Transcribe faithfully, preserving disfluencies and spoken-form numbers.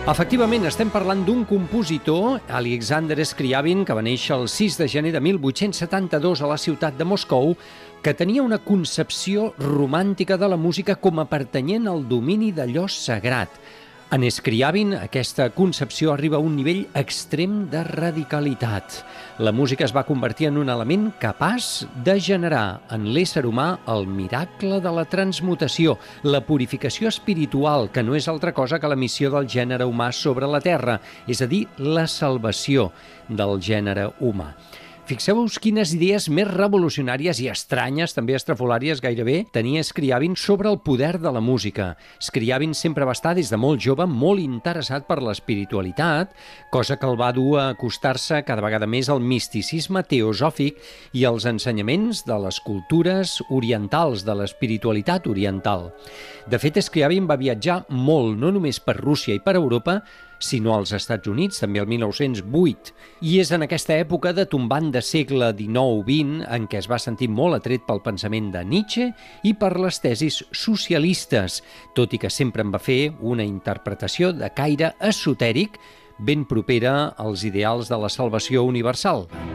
Efectivament, estem parlant d'un compositor, Alexander Scriabin, que va néixer el sis de gener de mil vuit-cents setanta-dos a la ciutat de Moscou, que tenia una concepció romàntica de la música com a pertanyent al domini d'allò sagrat. En Scriabin, aquesta concepció arriba a un nivell extrem de radicalitat. La música es va convertir en un element capaç de generar en l'ésser humà el miracle de la transmutació, la purificació espiritual, que no és altra cosa que la missió del gènere humà sobre la Terra, és a dir, la salvació del gènere humà. Fixeu-vos quines idees més revolucionàries i estranyes, també estrafolàries gairebé, tenia Scriabin sobre el poder de la música. Scriabin sempre va estar des de molt jove molt interessat per l'espiritualitat, cosa que el va dur a acostar-se cada vegada més al misticisme teosòfic i als ensenyaments de les cultures orientals, de l'espiritualitat oriental. De fet, Scriabin va viatjar molt, no només per Rússia i per Europa, sinó als Estats Units, també el mil nou-cents vuit. I és en aquesta època de tombant de segle dinou vint en què es va sentir molt atret pel pensament de Nietzsche i per les tesis socialistes, tot i que sempre en va fer una interpretació de caire esotèric ben propera als ideals de la salvació universal.